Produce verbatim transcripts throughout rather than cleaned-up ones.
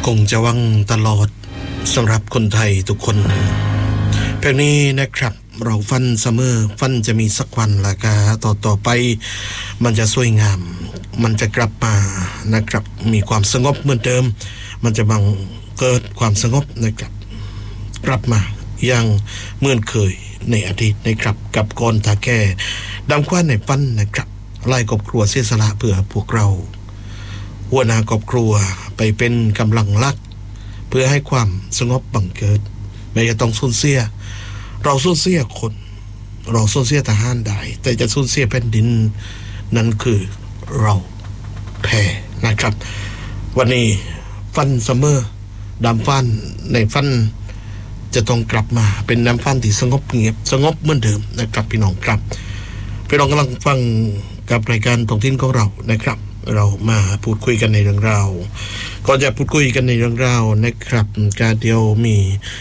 คงจะวังตลอดสำหรับคนไทยทุกคนเพลงนี้นะครับเราฟันเสมอฟันจะมีสักวันละกาต่อต่อไปมันจะสวยงามมันจะกลับมานะครับมีความสงบเหมือนเดิมมันจะบังเกิดความสงบนะครับกลับมาอย่างเหมือนเคยในอดีตนะครับกับกรตาแก่ดำคว้าในปั้นนะครับไล่ครอบครัวเสียสละเพื่อพวกเราหัวหน้าครอบครัวไปเป็นกำลังหลักเพื่อให้ความสงบบังเกิดไม่จะต้องสูญเสียเราสูญเสียคนเราสูญเสียทหารได้แต่จะสูญเสียแผ่นดินนั่นคือเราแพ้นะครับวันนี้ฟันเสมอดำฟันในฟันจะต้องกลับมาเป็นน้ำฟันที่สงบเงียบสงบเหมือนเดิมนะครับพี่น้องครับพี่น้องกำลังฟังกับรายการท้องถิ่นของเรานะครับเรามาพูดคุยกันในเรื่องราวก่อนจะพูดคุยกันในเรื่องราวนะครับการเดียวมี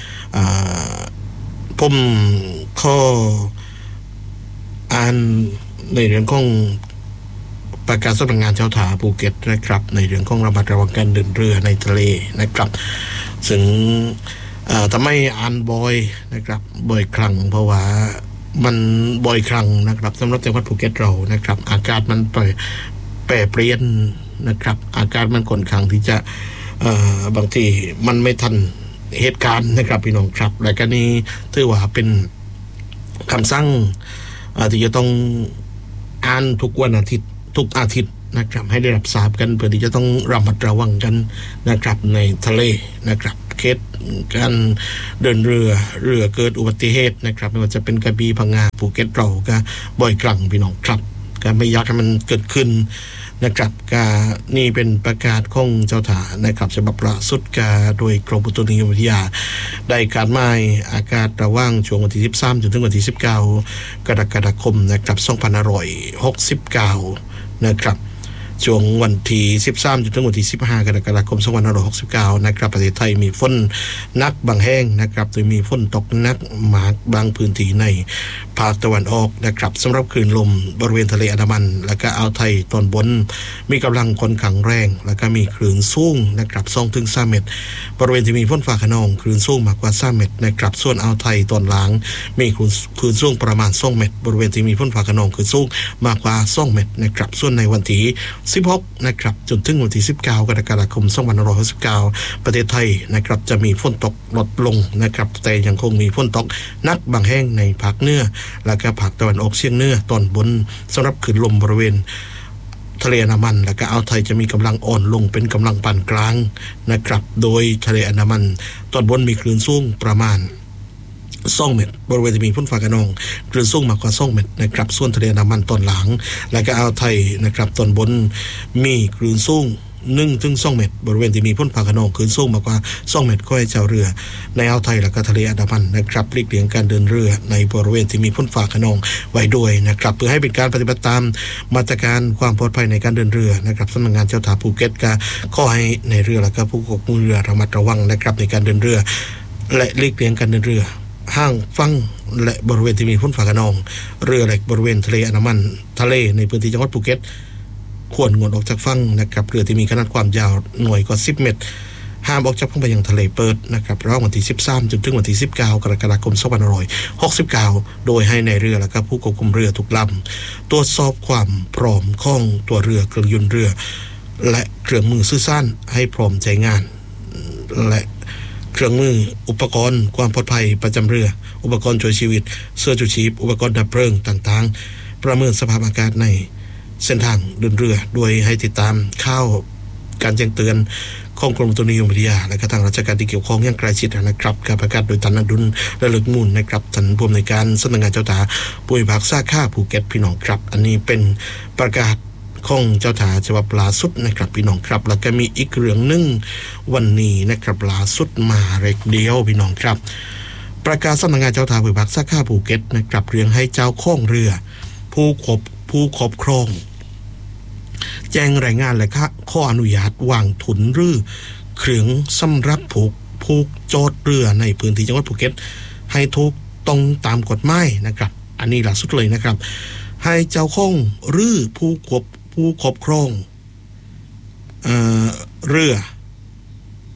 ผมข้ออ่านในเรื่องของประกาศสำนักงานเจ้าท่าภูเก็ตนะครับในเรื่องของระมัดระวังการเดินเรือในทะเลนะครับซึ่งทำไมอ่านบ่อยนะครับบ่อยครั้งเพราะว่ามันบ่อยครั้งนะครับสำหรับจังหวัดภูเก็ตเรานะครับอากาศมันแปรแปรเปลี่ยนนะครับอากาศมันค่อนข้างที่จะบางทีมันไม่ทันเหตุการณ์นะครับพี่น้องครับรายการนี้ถือว่าเป็นคำสั่งที่จะต้องอ่านทุกวันอาทิตย์ทุกอาทิตย์นะครับให้ได้รับทราบกันเพื่อที่จะต้องระมัดระวังกันนะครับในทะเลนะครับเคสการเดินเรือเรือเกิดอุบัติเหตุนะครับไม่ว่าจะเป็นกระบี่พังงาภูเก็ตเราก็บ่อยครั้งพี่น้องครับการไม่อยากให้มันเกิดขึ้นนะครับกานี่เป็นประกาศของเจ้าท่านะครับฉบับล่าสุดกาโดยกรมอุตุนิยมวิทยาได้การหมายอากาศระหว่างช่วงวันที่สิบสามจนถึงวันที่สิบเก้ากรกฎาคมนะครับสองพันห้าร้อยหกสิบเก้านะครับช่วงวันที่สิบสามจนถึงวันที่สิบห้ากรกฎาคมสองพันห้าร้อยหกสิบเก้านะครับประเทศไทยมีฝนหนักบางแห่งนะครับโดยมีฝนตกหนักมากบางพื้นที่ในภาคตะวันออกนะครับสำหรับคลื่นลมบริเวณทะเลอันดามันและก็อ่าวไทยตอนบนมีกำลังค่อนข้างแรงและก็มีคลื่นสูงนะครับสองถึงสามเมตรบริเวณที่มีฝนฟ้าคะนองคลื่นสูงมากกว่าสามเมตรนะครับส่วนอ่าวไทยตอนล่างมีคลื่นคลื่นสูงประมาณสองเมตรบริเวณที่มีฝนฟ้าคะนองคลื่นสูงมากกว่าสองเมตรนะครับส่วนในวันที่สิบหกนะครับจนถึงวันที่สิบเก้ากรกฎาคมสองพันห้าร้อยหกสิบเก้าประเทศไทยนะครับจะมีฝนตกลดลงนะครับแต่ยังคงมีฝนตกหนักบางแห่งในภาคเหนือและก็ภาคตะวันออกเฉียงเหนือตอนบนสำหรับคลื่นลมบริเวณทะเลอันดามันและก็อ่าวไทยจะมีกำลังอ่อนลงเป็นกำลังปานกลางนะครับโดยทะเลอันดามันตอนบนมีคลื่นสูงประมาณสองเมตรบริเวณที่มีฝนฟ้าคะนองคลื่นสูงมากกว่าสองเมตรนะครับส่วนทะเลอันดามันตอนหลังและก็อ่าวไทยนะครับตอนบนมีคลื่นสูงหนึ่งถึงสองเมตรบริเวณที่มีฝนฟ้าคะนองคลื่นสูงมากกว่าสองเมตรก็ให้ชาวเรือในอ่าวไทยและก็ทะเลอันดามันนะครับหลีกเลี่ยงการเดินเรือในบริเวณที่มีฝนฟ้าคะนองไว้ด้วยนะครับเพื่อให้เป็นการปฏิบัติตามมาตรการความปลอดภัยในการเดินเรือนะครับสำนักงานเจ้าท่าภูเก็ตก็ขอให้ในเรือและก็ผู้ควบคุมเรือระมัดระวังนะครับในการเดินเรือและหลีกเลี่ยงการเดินเรือห้างฟังและบริเวณที่มีฝนฟ้าคะนองเรือเล็กบริเวณทะเลอันดามันทะเลในพื้นที่จังหวัดภูเก็ตควรงดออกจากฝั่งนะครับเรือที่มีขนาดความยาวหน่วยกว่าสิบเมตรห้ามออกจากฝั่งไปยังทะเลเปิดนะครับระหว่างวันที่สิบสามจนถึงวันที่สิบเก้ากรกฎาคมสองพันห้าร้อยหกสิบเก้าโดยให้ในเรือและก็ผู้ควบคุมเรือทุกลำตรวจสอบความพร้อมของตัวเรือเครื่องยนต์เรือและเครื่องมือสื่อสารให้พร้อมใช้งานและเครื่องมืออุปกรณ์ความปลอดภัยประจำเรืออุปกรณ์ช่วยชีวิตเสื้อชูชีพอุปกรณ์ดับเพลิงต่างๆประเมินสภาพอากาศในเส้นทางเดินเรือโดยให้ติดตามข่าวการแจ้งเตือนของกรมอุตุนิยมวิทยาและก็ทางราชการที่เกี่ยวข้องอย่างใกล้ชิดนะครับการประกาศโดยท่านอดุลระลึกมูลนะครับท่านผู้อำนวยการสำนักงานเจ้าท่าภูมิภาคสาขาภูเก็ตพี่น้องครับอันนี้เป็นประกาศของเจ้าท่าฉบับล่าสุดนะครับพี่น้องครับแล้วก็มีอีกเรื่องนึงวันนี้นะครับล่าสุดมาเล็กเดียวพี่น้องครับประกาศสำนักงานเจ้าท่าภูมิภาคสาขาภูเก็ตนะครับเรื่องให้เจ้าของเรือผู้ครอบผู้ครอบครองแจ้งรายงานและข้ออนุญาตวางทุนหรือเครื่องสำหรับผูกผูกจอดเรือในพื้นที่จังหวัดภูเก็ตให้ถูกต้องตามกฎหมายนะครับอันนี้ล่าสุดเลยนะครับให้เจ้าของหรือผู้ควบผู้ครอบครองเอ่อเรือ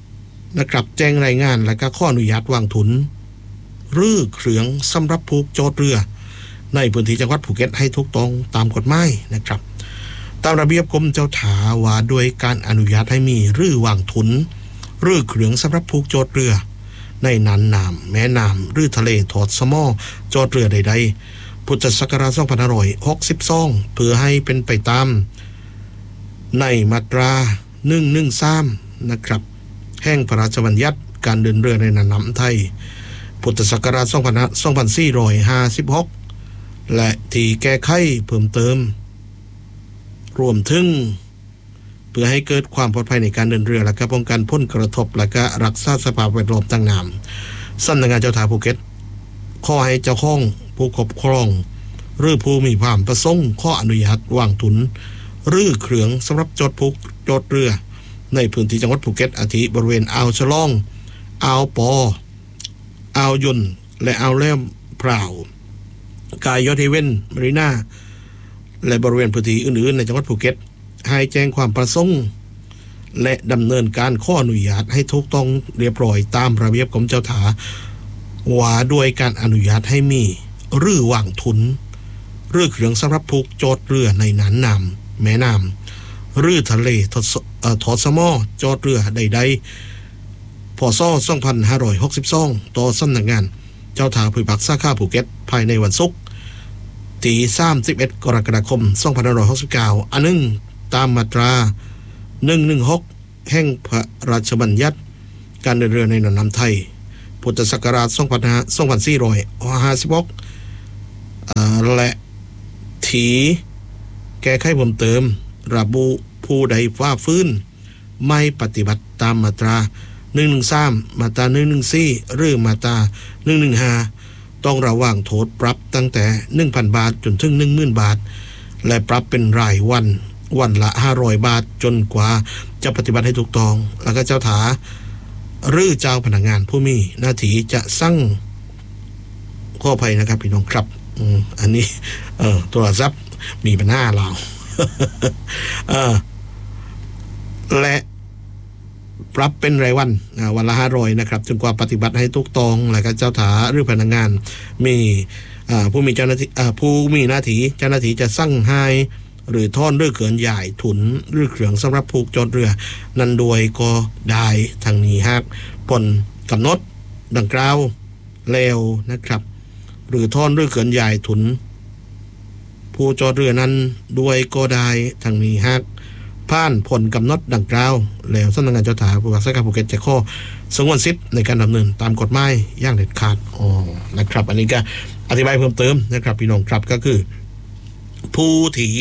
นะครับแจ้งรายงานและก็ข้ออนุญาตวางทุนหรือเครื่องสำหรับผูกจอดเรือในพื้นที่จังหวัดภูเก็ตให้ถูกต้องตามกฎหมายนะครับตามระเบียบกรมเจ้าท่าว่าโดยการอนุญาตให้มีหรือวางทุนหรือเครื่องสำหรับผูกจอดเรือในน่านน้ำแม่น้ำหรือทะเลถอดสมอจอดเรือใดๆพุทธศักราชสองพันห้าร้อยหกสิบสองเพื่อให้เป็นไปตามในมาตราหนึ่งร้อยสิบสามนะครับแห่งพระราชบัญญัติการเดินเรือในน่านน้ำไทยพุทธศักราชสองพันสี่ร้อยห้าสิบหกและที่แก้ไขเพิ่มเติมรวมถึงเพื่อให้เกิดความปลอดภัยในการเดินเรือและก็ป้องกันผลกระทบและก็รักษาสภาพแวดล้อมต่างน้ำสำนักงานเจ้าท่าภูเก็ตขอให้เจ้าของผู้ครอบครองหรือผู้มีความประสงค์ขออนุญาตวางทุนหรือเครื่องสำหรับจอดผูกจอดเรือในพื้นที่จังหวัดภูเก็ตอาทิบริเวณอ่าวฉลองอ่าวปออ่าวยนและอ่าวแหลมพร้าวกายยอดเทเว่นมารีนาและบริเวณพื้นที่อื่นๆในจังหวัดภูเก็ตให้แจ้งความประสงค์และดำเนินการข้ออนุญาตให้ถูกต้องเรียบร้อยตามระเบียบกรมเจ้าท่าว่าด้วยการอนุญาตให้มีหรือวางทุนหรือเครื่องสำหรับผูกจอดเรือในน่านน้ำแม่น้ำหรือทะเลถอดสมอจอดเรือใดๆพ.ศ. สองพันห้าร้อยหกสิบสองต่อสำนักงานเจ้าท่าภูมิภาคสาขาภูเก็ตภายในวันศุกร์ที่สามสิบเอ็ดกรกฎาคมสองพันห้าร้อยหกสิบเก้าอันหนึ่งตามมาตราหนึ่งร้อยสิบหกแห่งพระราชบัญญัติการเดินเรือในน่านน้ำไทยพุทธศักราชสองพันสี่ร้อยห้าสิบหกและถีแก้ไขเพิ่มเติมระบุผู้ใดฝ่าฝืนไม่ปฏิบัติตามมาตราหนึ่งร้อยสิบสามมาตราหนึ่งร้อยสิบสี่หรือมาตราหนึ่งร้อยสิบห้าต้องระวังโทษปรับตั้งแต่ หนึ่งพัน บาทจนถึง หนึ่งหมื่น บาทและปรับเป็นรายวันวันละห้าร้อยบาทจนกว่าจะปฏิบัติให้ถูกต้องแล้วก็เจ้าท่าหรือเจ้าพนักงานผู้มีหน้าที่จะสั่งข้อภัยนะครับพี่น้องครับอืมอันนี้เออโทรศัพท์มีปัญหาเรา เออและปรับเป็นรายวันวันละห้าร้อยนะครับจนกว่าปฏิบัติให้ถูกต้องแล้วก็เจ้าท่าหรือพนักงานมีผู้มีเจ้าหน้าที่ผู้มีหน้าที่เจ้าหน้าที่จะสั่งให้หรือท่อนหรือเขื่อนใหญ่ถุนหรือเครื่องสำหรับผูกจอดเรือนั้นโดยก็ได้ทางนี้หากผลกำหนดดังกล่าวแล้วนะครับหรือท่อนหรือเขื่อนใหญ่ถุนผู้จอดเรือนั้นด้วยก็ได้ทางนี้หากผ่านผลกำหนดดังกล่าวแล้วสำนักงานเจ้าท่าภูมิภาคสาขาภูเก็ตจะข้อสงวนสิทธิ์ในการดำเนินตามกฎหมายอย่างเด็ดขาดอ๋อนะครับอันนี้ก็อธิบายเพิ่มเติมนะครับพี่น้องครับก็คือผู้ที่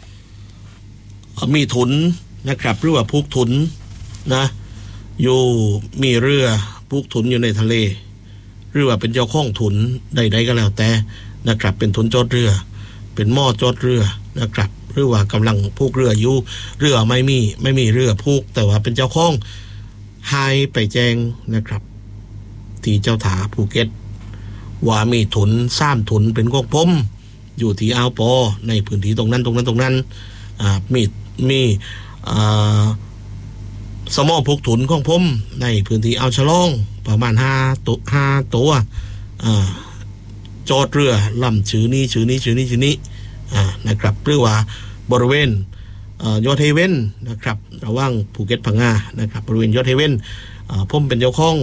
มีทุนนะครับหรือว่าผูกทุนนะอยู่มีเรือผูกทุนอยู่ในทะเลหรือว่าเป็นเจ้าของทุนใดๆก็แล้วแต่นะครับเป็นทุนจอดเรือเป็นหม้อจอดเรือนะครับหรือว่ากำลังผูกเรืออยู่เรือไม่มีไม่มีเรือผูกแต่ว่าเป็นเจ้าของให้ไปแจ้งนะครับที่เจ้าท่าภูเก็ตว่ามีทุนสร้างทุนเป็นของผมอยู่ที่อ่าวปอในพื้นที่ตรงนั้นตรงนั้นตรงนั้นอ่ามีมีอ่าสมอผูกทุนของผมในพื้นที่อ่าวฉลองประมาณห้าตัวห้าตัวอ่าจอดเรือลำชื่อนี้ชื่อนี้ชื่อนี้ชื่อนี้อ่านะครับหรือว่าบริเวณยอดเทเว่นนะครับระหว่างภูเก็ตพังงานะครับบริเวณยอดเทเว่นผมเป็นเจ้าของ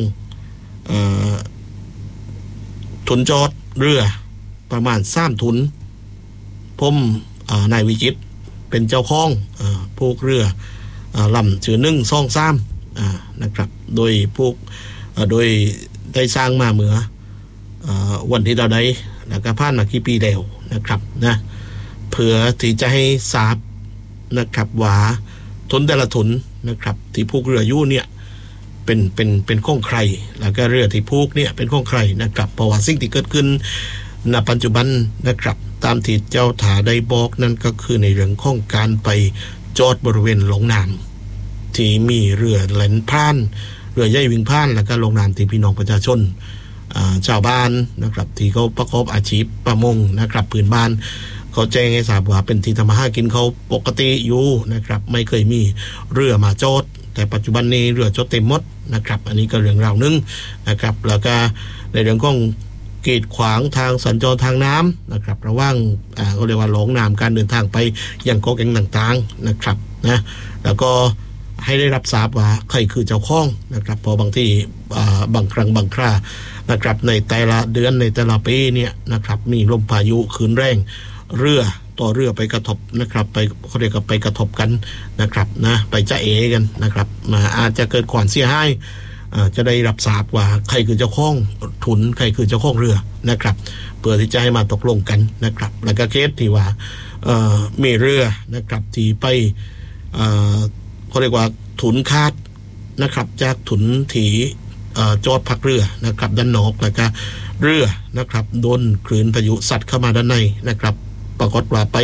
ทุนจอดเรือประมาณสามทุนผมนายวิจิตรเป็นเจ้าของพวกเรือลำชื่อหนึ่งสองสามนะครับโดยพวกโดยได้สร้างมาเมื่อวันที่เราได้แล้วก็ผ่านมากี่ปีแล้วนะครับนะเพื่อที่จะให้ทราบนะครับว่าทุนแต่ละทุนนะครับที่พวกเรืออยู่เนี่ยเป็นเป็นเป็นของใครแล้วก็เรือที่พวกเนี่ยเป็นของใครนะครับเพราะว่าสิ่งที่เกิดขึ้นณปัจจุบันนะครับตามที่เจ้าท่าได้บอกนั่นก็คือในเรื่องของการไปจอดบริเวณลงน้ำที่มีเรือแล่นผ่านเรือใหญ่วิ่งผ่านแล้วก็ลงน้ำที่พี่น้องประชาชนชาวบ้านนะครับที่เขาประกอบอาชีพประมงนะครับพื้นบ้านเขาแจ้งให้ทราบว่าเป็นที่ทำมาหากินเขาปกติอยู่นะครับไม่เคยมีเรือมาจอดแต่ปัจจุบันนี้เรือจดเต็มหมดนะครับอันนี้ก็เรื่องราวนึงนะครับแล้วก็ในเรื่องของกีดขวางทางสัญจรทางน้ำนะครับระหว่างอ่าเขาเรียกว่าหลงน้ำการเดินทางไปยังเกาะแก่งต่างๆนะครับนะแล้วก็ให้ได้รับทราบว่าใครคือเจ้าของนะครับเพราะบางที่บางครั้งบางครานะครับในแต่ละเดือนในแต่ละปีเนี่ยนะครับมีลมพายุคลื่นแรงเรือต่อเรือไปกระทบนะครับไปเขาเรียกว่าไปกระทบกันนะครับนะไปจะเอกันนะครับมาอาจจะเกิดความเสียหายจะได้รับทราบว่าใครคือเจ้าของทุนใครคือเจ้าของเรือนะครับเพื่อที่จะให้มาตกลงกันนะครับแล้วก็เคสที่ว่ามีเรือนะครับที่ไปเขาเรียกว่าทุนคาดนะครับจากทุนถีจอดพักเรือนะครับด้านนอกแล้วก็เรือนะครับโดนคลื่นพายุซัดเข้ามาด้านในนะครับปรากฏว่าไป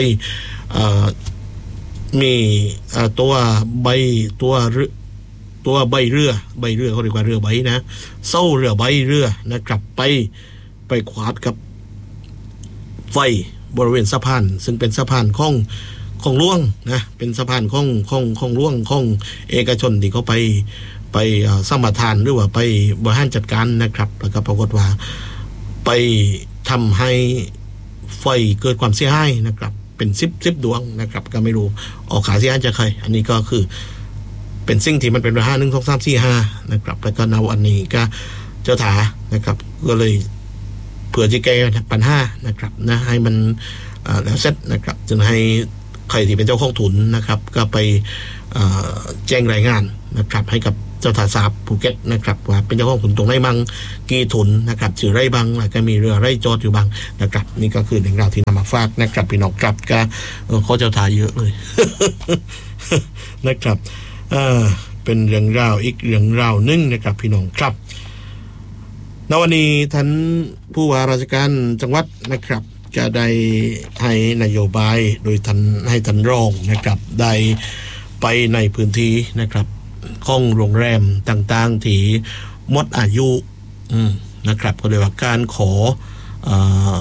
มีตัวใบตัวตัวใบเรือใบเรือเขาเรียกว่าเรือใบนะเส้าเรือใบเรือนะครับไปไปขวาดกับไฟบริเวณสะพานซึ่งเป็นสะพานของของหลวงนะเป็นสะพานของของของหลวงของเอกชนที่เขาไปไปสมทานหรือว่าไปบริหารจัดการนะครับแล้วก็ปรากฏว่าไปทำให้ไฟเกิดความเสียหายนะครับเป็นสิบสิบดวงนะครับก็ไม่รู้ออกขาเสียหายจากใครอันนี้ก็คือเป็นสิ่งที่มันเป็นปัญหาหนึ่งสองสามสี่ห้านะครับแล้วก็ในวันนี้ก็เจ้าถานะครับก็เลยเผื่อจะแก้ปัญหานะครับนะให้มันแล้วเสร็จนะครับจึงให้ใครที่เป็นเจ้าของทุนนะครับก็ไปแจ้งรายงานนะครับให้กับเจ้าท่าทราบภูเก็ตนะครับว่าเป็นเจ้าของทุนตรงไหนบ้างกี่ทุนนะครับชื่อไรบ้างแล้วก็มีเรือไรจอดอยู่บ้างนะครับนี่ก็คือเรื่องราวที่นำมาฝากนะครับพี่น้องครับก็เขาเจ้าท่าเยอะเลย นะครับเอ่อเป็นเรื่องราวอีกเรื่องราวนึงนะครับพี่น้องครับในวันนี้ท่านผู้ว่าราชการจังหวัดนะครับจะได้ให้นโยบายโดยท่านให้ท่านรองนะครับได้ไปในพื้นที่นะครับของโรงแรมต่างๆที่หมดอายุนะครับก็เรียกว่าการขอเอ่อ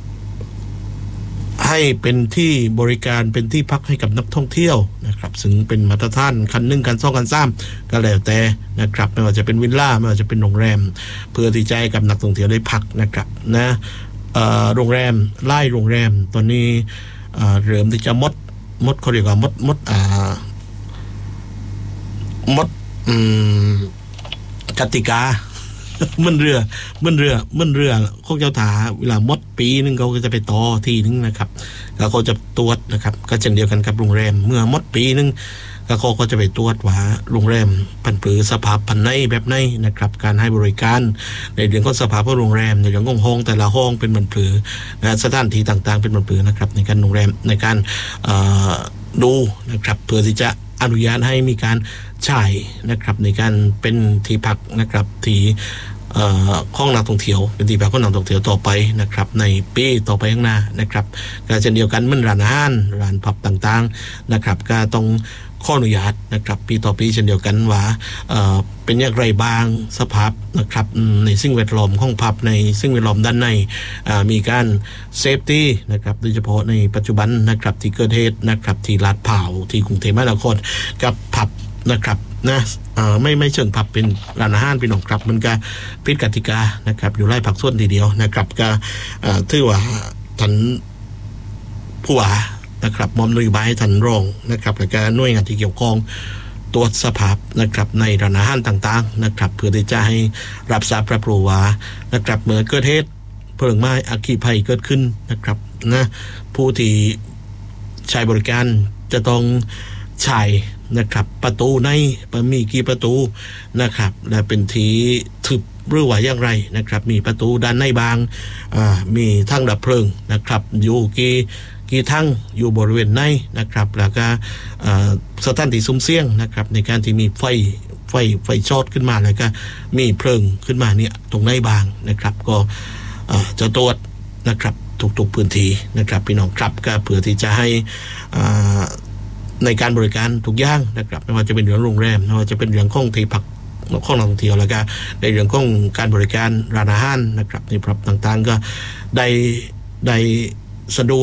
ให้เป็นที่บริการเป็นที่พักให้กับนักท่องเที่ยวนะครับซึ่งเป็นมาตรฐานคันหนึ่งคันสองคันสามก็แล้วแต่นะครับไม่ว่าจะเป็นวิลล่าไม่ว่าจะเป็นโรงแรมเพื่อที่จะให้กับนักท่องเที่ยวได้พักนะครับนะโรงแรมไล่โรงแรมตอนนี้เริ่มที่จะมดมดเขาเรียกว่ามดมดอ่ามดอืมกติกามันเรือมันเรือมันเรือพวกเจ้าถาเวลามดปีนึงเขาก็จะไปต่อทีนึงนะครับแล้วเขาจะตรวจนะครับก็เช่นเดียวกันกับโรงแรมเมื่อมดปีนึงแล้วเขาก็จะไปตรวจว่าโรงแรมพันปรือสภาพพันในแบบไหนนะครับการให้บริการในเรื่องของสภาพของโรงแรมในเรื่องของห้องแต่ละห้องเป็นพันปรือนะสถานที่ต่างๆเป็นพันปรือนะครับในการโรงแรมในการดูนะครับเพื่อที่จะอนุญาตให้มีการจ่ายนะครับในการเป็นที่พักนะครับที่ห้องนักท่องเที่ยวเป็นที่พักของนักท่องเที่ยวต่อไปนะครับในปีต่อไปข้างหน้านะครับก็เช่นเดียวกันเหมือนร้านอาหารร้านผับต่างๆนะครับก็ต้องขออนุญาตนะครับปีต่อปีเช่นเดียวกันว่าเป็นอย่างไรบ้างสภาพนะครับในสิ่งแวดล้อมของผับในสิ่งแวดล้อมด้านในมีการเซฟตี้นะครับโดยเฉพาะในปัจจุบันนะครับที่เกิดเหตุนะครับที่ลาดพร้าวที่กรุงเทพมหานครกับผับนะครับนะไม่ไม่เชิงผับเป็นร้านอาหารเป็นของครับมันก็ผิดกติกานะครับอยู่ไล่ผักส่วนทีเดียวนะครับก็ถือว่าท่านผู้ว่านะครับมอบนโยบายให้ท่านรองนะครับแล้วก็หน่วยงานที่เกี่ยวข้องตรวจสภาพนะครับในร้านอาหารต่างๆนะครับเพื่อที่จะให้รับทราบรับรู้ว่านะครับเมื่อเกิดเหตุเพลิงไหม้อัคคีภัยเกิดขึ้นนะครับนะผู้ที่ใช้บริการจะต้องใช้นะครับประตูในมีกี่ประตูนะครับและเป็นที่ทึบหรือว่าอย่างไรนะครับมีประตูด้านในบางมีทั้งดับเพลิงนะครับอยู่กี่กี่ทั้งอยู่บริเวณในนะครับแล้วก็สถานที่ซุ่มเสี่ยงนะครับในการที่มีไฟไฟไฟช็อตขึ้นมาแล้วก็มีเพลิงขึ้นมาเนี่ยตรงในบางนะครับก็จะตรวจนะครับทุกๆพื้นที่นะครับพี่น้องครับก็เพื่อที่จะให้ในการบริการทุกอย่างนะครับไม่ว่าจะเป็นเรื่องโรงแรมไม่ว่าจะเป็นเรื่องของที่พักของนักท่องเที่ยวแล้วก็ในเรื่องของการบริการร้านอาหารนะครับในผับต่างๆก็ได้ได้สะดวก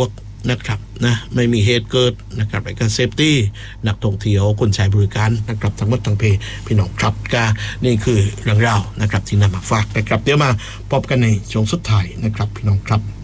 นะครับนะไม่มีเหตุเกิดนะครับไอ้การเซฟตี้นักท่องเที่ยวคนใช้บริการนะครับทั้งหมดทั้งเพพี่น้องครับก็นี่คือเรื่องราวนะครับที่นำมาฝากนะครับเดี๋ยวมาพบกันในช่วงสุดท้ายนะครับพี่น้องครับ